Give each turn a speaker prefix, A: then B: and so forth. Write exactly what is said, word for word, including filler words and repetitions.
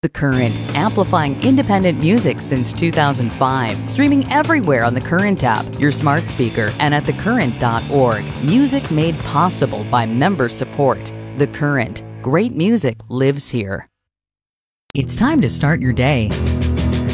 A: The Current, amplifying independent music since two thousand five. Streaming everywhere on the Current app, your smart speaker, and at the current dot org. Music made possible by member support. The Current. Great music lives here. It's time to start your day.